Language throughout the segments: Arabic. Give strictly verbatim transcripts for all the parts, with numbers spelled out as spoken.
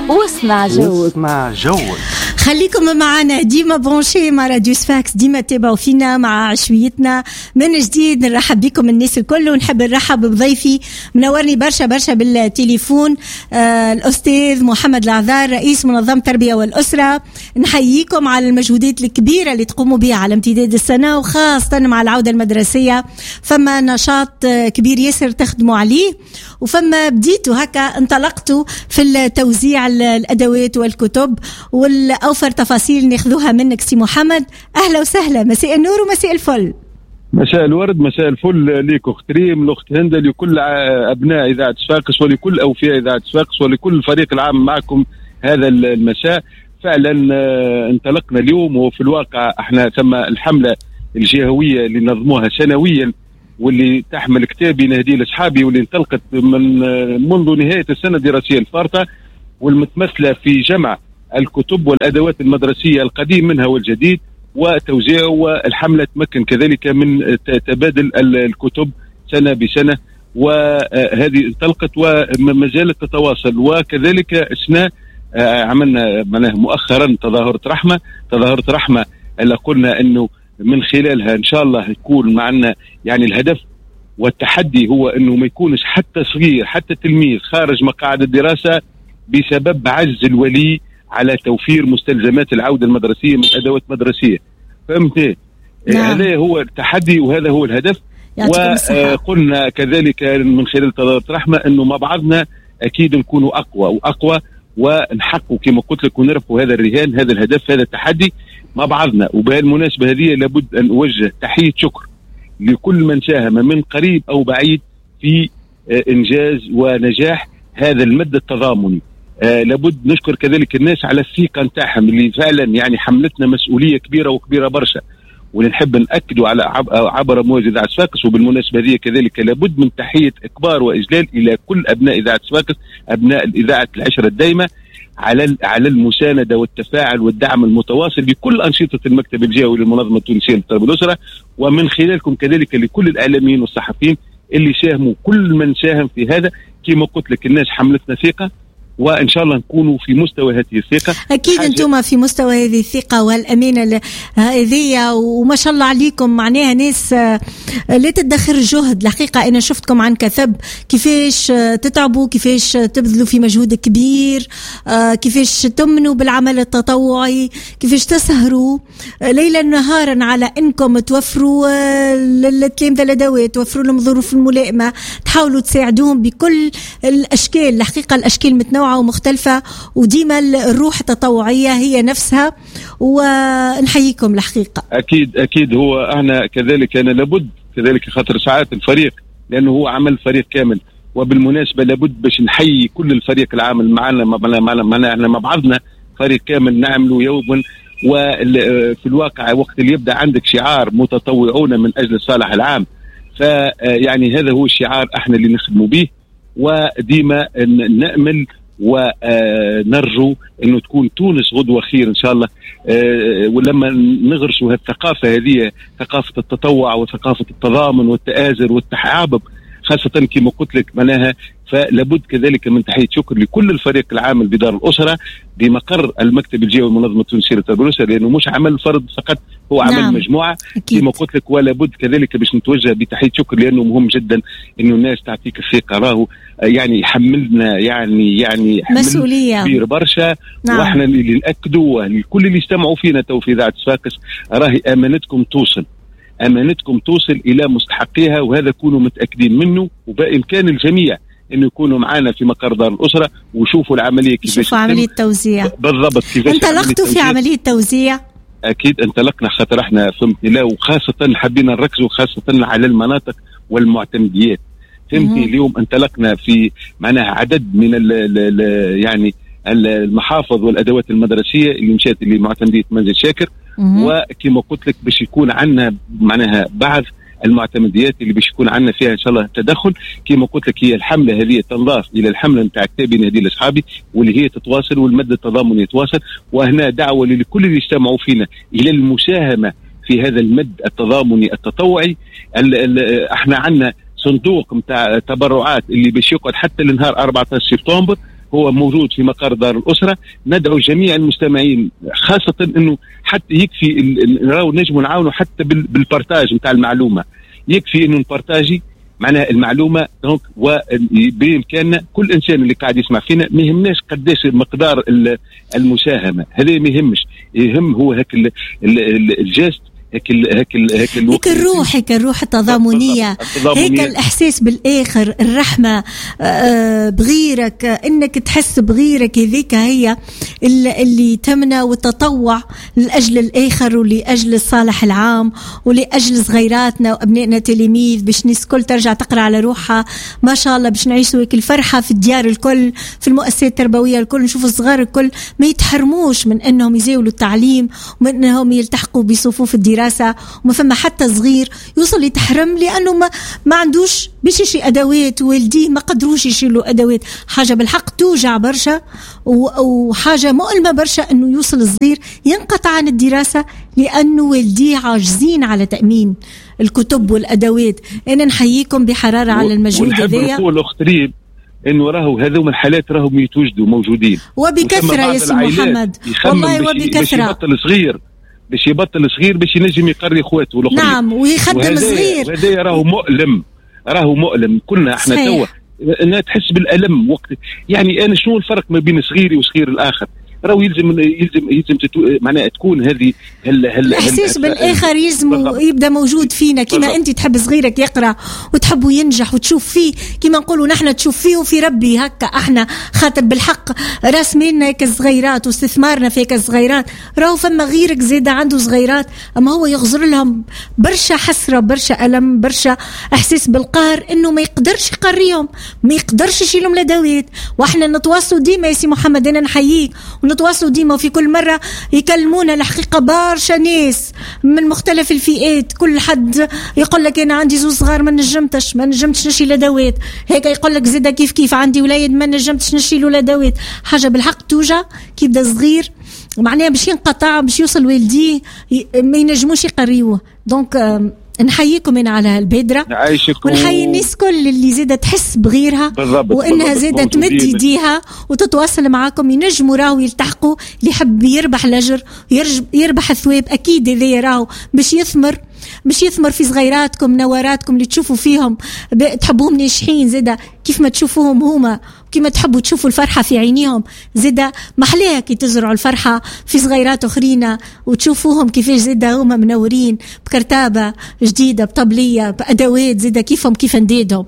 واسمع جو واسمع جو. خليكم معنا ديما برونشي مع راديو سفاكس، ديما تابعوا فينا مع عشويتنا من جديد. نرحب بكم الناس الكل، ونحب نرحب بضيفي منورني برشا برشا بالتليفون آه الأستاذ محمد العذار، رئيس منظمة التربية والأسرة. نحييكم على المجهودات الكبيرة اللي تقوموا بها على امتداد السنة، وخاصة مع العودة المدرسية. فما نشاط كبير ياسر تخدموا عليه، وفما بديتوا هكا انطلقتوا في التوزيع الأدوات والكتب، والأوفر تفاصيل ناخذوها منك سي محمد. أهلا وسهلا، مساء النور ومساء الفل. مساء الورد، مساء الفل ليك أخت ريم، لأخت هند، لكل أبناء إذاعة صفاقس ولكل أوفياء إذاعة صفاقس ولكل الفريق العام معكم هذا المساء. فعلا انطلقنا اليوم، وفي الواقع احنا ثم الحملة الجهوية اللي نظموها سنويا واللي تحمل كتابي نهدي لأصحابي، واللي انطلقت من منذ نهاية السنة الدراسية الفارطة، والمتمثلة في جمع الكتب والأدوات المدرسية القديم منها والجديد وتوزيعه. والحملة تمكن كذلك من تبادل الكتب سنة بسنة، وهذه انطلقت وما زالت تتواصل. وكذلك اثناء عملنا معناها مؤخرا تظاهرة رحمة. تظاهرة رحمة اللي قلنا انه من خلالها ان شاء الله يكون معنا يعني الهدف والتحدي هو انه ما يكونش حتى صغير حتى تلميذ خارج مقاعد الدراسة بسبب عجز الولي على توفير مستلزمات العودة المدرسية من أدوات مدرسية. فهمت؟ نعم. هذا هو التحدي وهذا هو الهدف. وقلنا كذلك من خلال تظاهرة رحمة انه مع بعضنا اكيد نكونوا اقوى واقوى، ونحققوا كما قلت لك ونرفعوا هذا الرهان، هذا الهدف، هذا التحدي مع بعضنا. وبهالمناسبة هذه لابد أن أوجه تحية شكر لكل من ساهم من قريب أو بعيد في إنجاز ونجاح هذا المد التضامني. آه لابد نشكر كذلك الناس على الثقة نتاعهم اللي فعلا يعني حملتنا مسؤولية كبيرة وكبيرة برشا، ونحب نأكدوا على عبر موجة إذاعة صفاقس. وبالمناسبة هذه كذلك لابد من تحية إكبار وإجلال إلى كل أبناء إذاعة صفاقس، أبناء الإذاعة العشرة الدائمة، على على المساندة والتفاعل والدعم المتواصل لكل أنشطة المكتب الجهوي للمنظمة التونسية للتربية والأسرة، ومن خلالكم كذلك لكل الإعلاميين والصحفيين اللي ساهموا. كل من ساهم في هذا كما قلت لك الناس حملتنا ثقة، وإن شاء الله نكونوا في مستوى هذه الثقة. أكيد أنتم في مستوى هذه الثقة والأمانة هذه، وما شاء الله عليكم، معناها ناس لا تدخر جهد. الحقيقة أنا شفتكم عن كثب كيفاش تتعبوا، كيفاش تبذلوا في مجهود كبير، كيفاش تمنوا بالعمل التطوعي، كيفاش تسهروا ليلا نهارا على أنكم توفروا للتلامذة الأدوات، توفروا لهم ظروف الملائمة، تحاولوا تساعدوهم بكل الأشكال. الحقيقة الأشكال متنوعة ومختلفة، وديما الروح التطوعية هي نفسها، ونحييكم الحقيقة. أكيد أكيد هو أنا كذلك أنا لابد كذلك خاطر ساعات الفريق، لأنه هو عمل فريق كامل. وبالمناسبة لابد باش نحيي كل الفريق العامل معنا معنا معنا احنا مع بعضنا فريق كامل نعمله يوما. وفي الواقع وقت اللي يبدأ عندك شعار متطوعون من أجل الصالح العام، فيعني هذا هو الشعار احنا اللي نخدموا به، وديما نأمل ونرجو انه تكون تونس غدوة خير ان شاء الله. ولما نغرسوا هالثقافة هذه، ثقافة التطوع وثقافة التضامن والتآزر والتحابب، خاصة كما قلت لك معناها، فلابد كذلك من تحية شكر لكل الفريق العامل بدار الأسرة بمقر المكتب الجهوي والمنظمة التونسية للتربية والأسرة، لأنه مش عمل فرد فقط، هو عمل نعم. مجموعة كما قلت لك. ولا بد كذلك باش نتوجه بتحية شكر، لأنه مهم جدا إنه الناس تعطيك الثقة. راهو يعني حملنا يعني يعني مسؤولية كبير برشا نعم. واحنا اللي نأكدوا لكل اللي استمعوا فينا تو في إذاعة صفاقس، راهي أمانتكم توصل، أمانتكم توصل إلى مستحقيها، وهذا كونوا متأكدين منه. وبإمكان الجميع إنه يكونوا معنا في مقر دار الأسرة وشوفوا العملية كيفاش، شوفوا عملية توزيع بالضبط كيفاش انطلقتوا في عملية توزيع. أكيد انطلقنا خاطر احنا فهمتني لا، وخاصة حبينا نركزوا خاصة على المناطق والمعتمديات. فهمتني اليوم انطلقنا في معناها عدد من ال ال يعني المحافظ والأدوات المدرسية اللي مشات اللي معتمدية منزل شاكر، وكما قلت لك باش يكون عندنا معناها بعض المعتمديات اللي باش يكون عندنا فيها ان شاء الله تدخل. كما قلت لك هي الحمله هذه تنضاف الى الحمله نتاع كتابي نهدي لاصحابي، واللي هي تتواصل والمد التضامني يتواصل. وهنا دعوه لكل اللي يستمعوا فينا الى المساهمه في هذا المد التضامني التطوعي. ال ال احنا عندنا صندوق نتاع تبرعات اللي باش يقعد حتى لنهار أربعة عشر سبتمبر، هو موجود في مقر دار الأسرة. ندعو جميع المستمعين خاصة أنه حتى يكفي نراو نجم نعاونوا حتى بالبارتاج نتاع المعلومة، يكفي أنه نبارتاجي معناها المعلومة. دونك وبإمكاننا كل إنسان اللي قاعد يسمع فينا ما يهمناش قداش مقدار المساهمة، هذا ما يهمش، يهم هو هيك الجست، هيك ال هيك ال هيك, هيك الروح، هيك الروح التضامنية، هيك الإحساس بالآخر، الرحمة بغيرك، إنك تحس بغيرك، هذيك هي اللي تمنى، والتطوع لأجل الآخر ولأجل الصالح العام ولأجل صغيراتنا وأبنائنا تلاميذ، باش الناس كل ترجع تقرأ على روحها ما شاء الله، باش نعيشوا هيك الفرحة في الديار الكل، في المؤسسات التربوية الكل، نشوف الصغار الكل ما يتحرموش من أنهم يزاولوا التعليم ومن أنهم يلتحقوا بصفوف الدراسة، وما فما حتى صغير يوصل يتحرم لأنه ما, ما عندوش باش يشي أدوات، والديه ما قدروش يشيلوا أدوات. حاجة بالحق توجع برشا وحاجة مؤلمة برشا أنه يوصل الصغير ينقطع عن الدراسة لأنه والديه عاجزين على تأمين الكتب والأدوات. أنا نحييكم بحرارة على المجهود هذا. ونحب نقول أخت ريم إنه راهو هذوم الحالات راهم يتوجدوا موجودين وبكثرة يا سي محمد، والله وبكثرة. باش يبطل صغير باش يبطل صغير باش ينجم يقري اخواته الاخرين، نعم، ويخدم صغير. هذا راهو مؤلم، راهو مؤلم. كلنا احنا توا انا تحس بالالم وقت، يعني انا شنو الفرق ما بين صغيري وصغير الاخر؟ راهو يلزم يلزم يلزم تتو... معناها تكون هذه هل هل الاحساس بالاخر يلزم يبدا موجود فينا، كما انت تحب صغيرك يقرا وتحبه ينجح وتشوف فيه، كما نقولوا نحن تشوف فيه وفي ربي هكا. احنا خاطر بالحق راس مالنا هيك الصغيرات واستثمارنا في هيك الصغيرات، راهو فما غيرك زيد عنده صغيرات اما هو يغزر لهم برشا حسره، برشا الم، برشا احساس بالقهر انه ما يقدرش يقريهم، ما يقدرش يشيلهم لدوات. واحنا نتواصلوا ديما يا سي محمد، انا نحييك، نتواصلوا ديما، وفي كل مرة يكلمونا الحقيقة برشا ناس من مختلف الفئات، كل حد يقول لك أنا عندي زوج صغار ما نجمتش ما نجمتش نشيل أدوات، هيك يقول لك زيدا كيف كيف عندي ولاد ما نجمتش نشيلوا أدوات. حاجة بالحق توجع كي يبدا صغير معناها باش ينقطع، باش يوصل والديه ما ينجموش يقريوه. دونك نحييكم من على هالبادرة، ونحيي الناس كل اللي زيادة تحس بغيرها وإنها زيادة تمد يديها وتتواصل معاكم، ينجموا راهو يلتحقوا. اللي يحب يربح الأجر يربح الثواب أكيد هذا راهو باش يثمر، مش يثمر في صغيراتكم نواراتكم اللي تشوفوا فيهم تحبوهم ناجحين، زيدا كيف ما تشوفوهم هما كيف ما تحبوا تشوفوا الفرحة في عينيهم، زيدا محليها كي تزرعوا الفرحة في صغيرات أخرين وتشوفوهم كيفاش زيدا هما منورين بكرتابة جديدة بطبلية بأدوات زيدا كيفهم كيف نديدهم.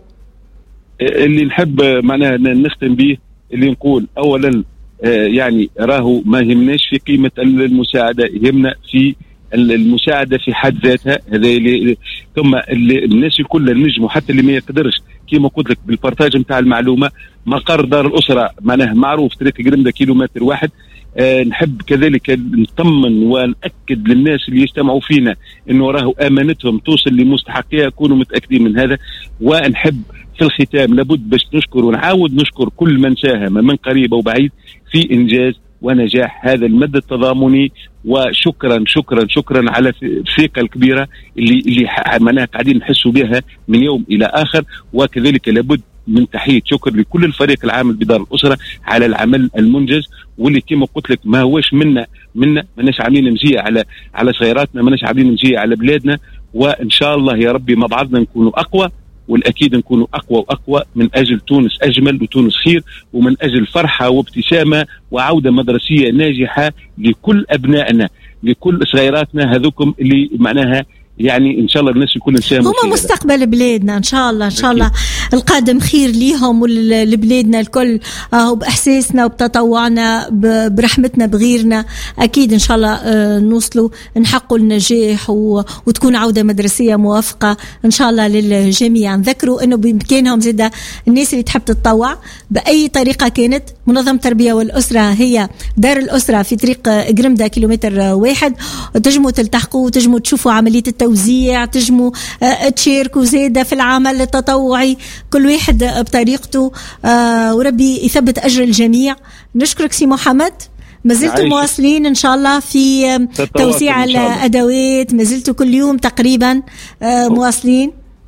اللي نحب معناها نختم به اللي نقول أولا يعني راهو ما يهمناش في قيمة المساعدة، يهمنا في المساعدة في حد ذاتها. هذا اللي ثم اللي الناس الكل النجم حتى اللي ما يقدرش كيما قلت لك بالبارتاج نتاع المعلومة. مقر دار الأسرة معناه معروف طريق قرمدة كيلومتر واحد. أه نحب كذلك نطمن ونأكد للناس اللي يجتمعوا فينا إنه راهو أمانتهم توصل لمستحقيها، يكونوا متأكدين من هذا. ونحب في الختام لابد باش نشكر ونعاود نشكر كل من ساهم من قريب وبعيد في إنجاز ونجاح هذا المد التضامني. وشكرا شكرا شكرا على الثقة الكبيرة اللي اللي معناها قاعدين نحسوا بها من يوم إلى آخر. وكذلك لابد من تحية شكر لكل الفريق العامل بدار الأسرة على العمل المنجز، واللي كما قلت لك ما هوش منا منا ماناش عاملين نجي على على صغيراتنا، ماناش عاملين نجي على بلادنا. وإن شاء الله يا ربي مع بعضنا نكونوا أقوى، والأكيد نكونوا أقوى وأقوى من أجل تونس أجمل وتونس خير، ومن أجل فرحة وابتسامة وعودة مدرسية ناجحة لكل أبنائنا، لكل صغيراتنا هذوكم اللي معناها يعني إن شاء الله الناس يكون نساهم هم مستقبل بلادنا إن شاء الله. إن شاء الله القادم خير ليهم ولبلادنا الكل، آه بإحساسنا وبتطوعنا برحمتنا بغيرنا أكيد إن شاء الله آه نوصلوا نحققوا النجاح وتكون عودة مدرسية موافقة إن شاء الله للجميع. نذكروا إنه بإمكانهم زيادة الناس اللي تحب تتطوع بأي طريقة كانت. منظمة التربية والأسرة هي دار الأسرة في طريق قرمدة كيلومتر واحد، تجموا تلتحقوا وتجموا تشوفوا عملية التوزيع، تجموا آه تشاركوا زيادة في العمل التطوعي كل واحد بطريقته، آه وربي يثبت أجر الجميع. نشكرك سي محمد، ما زلتوا مواصلين إن شاء الله في توزيع الأدوات، ما زلتوا كل يوم تقريبا آه مواصلين.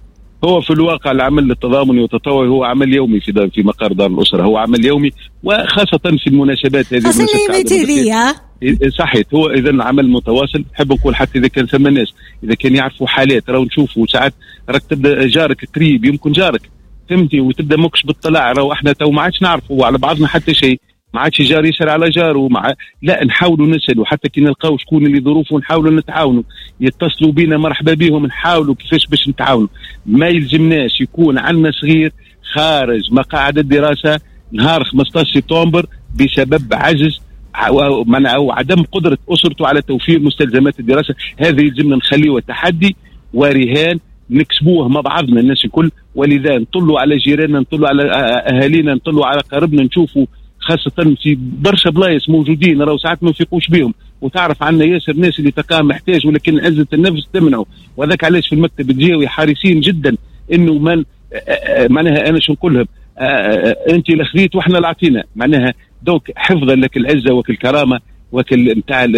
هو في الواقع العمل التضامني والتطوعي هو عمل يومي في في مقر دار الأسرة، هو عمل يومي، وخاصة في المناسبات هذه الأيام. صحيح، هو إذا عمل متواصل. نحب نقول حتى إذا كان ثم ناس إذا كان يعرفوا حالات، راهو نشوفوا ساعات راك تبدا جارك قريب يمكن جارك فهمتي وتبدا ماكش بالطلاع، راهو احنا تو ما عادش نعرفوا على بعضنا حتى شيء، ما عادش جار يسأل على جاره مع لا نحاولوا نسألوا حتى كي نلقاو شكون اللي ظروفه نحاولوا نتعاونوا، يتصلوا بينا مرحبا بهم نحاولوا كيفاش باش نتعاونوا. ما يلزمناش يكون عندنا صغير خارج مقاعد الدراسة نهار خمسطاش سبتمبر بسبب عجز أو عدم قدرة أسرته على توفير مستلزمات الدراسة. هذا يلزمنا نخليه تحدي ورهان نكسبوه مع بعضنا الناس الكل، ولذا نطلوا على جيراننا، نطلوا على أهالينا، نطلوا على قربنا، نشوفوا خاصة في برشا بلايص موجودين راهو ساعات ما نفيقوش بهم، وتعرف عنا ياسر ناس اللي تلقاه محتاج ولكن عزة النفس تمنعه، وذاك علاش في المكتب الجهوي حريصين جدا انه من معناها انا شو نقول لهم انت اللي خذيت واحنا اللي عطينا، معناها دوك حفظا لك العزة وك الكرامة وك نتاع